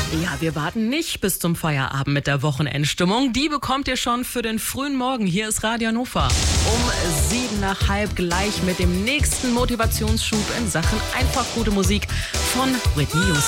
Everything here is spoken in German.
Ja, wir warten nicht bis zum Feierabend mit der Wochenendstimmung. Die bekommt ihr schon für den frühen Morgen. Hier ist Radio Hannover. Um 7:30 gleich mit dem nächsten Motivationsschub in Sachen einfach gute Musik von Whitney Houston.